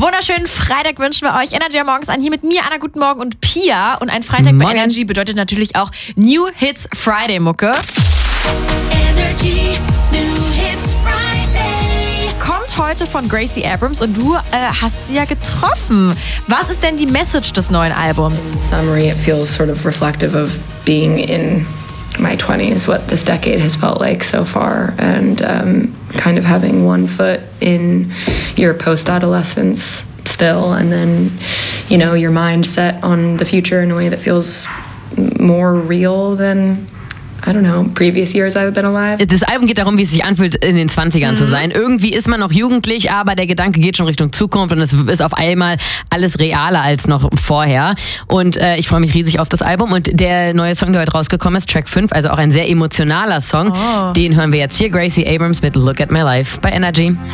Wunderschönen Freitag wünschen wir euch. Energy morgens an. Hier mit mir, Anna, guten Morgen und Pia. Und ein Freitag bei Energy bedeutet natürlich auch New Hits Friday, Mucke. Energy New Hits Friday. Kommt heute von Gracie Abrams und du hast sie ja getroffen. Was ist denn die Message des neuen Albums? In summary, it feels sort of reflective of being in my 20s, what this decade has felt like so far, and kind of having one foot in your post-adolescence still, and then, you know, your mind set on the future in a way that feels more real than, I don't know, previous years I've been alive. Das Album geht darum, wie es sich anfühlt, in den 20ern zu sein. Irgendwie ist man noch jugendlich, aber der Gedanke geht schon Richtung Zukunft und es ist auf einmal alles realer als noch vorher. Und ich freue mich riesig auf das Album. Und der neue Song, der heute rausgekommen ist, Track 5, also auch ein sehr emotionaler Song, den hören wir jetzt hier. Gracie Abrams mit Look at My Life bei Energy.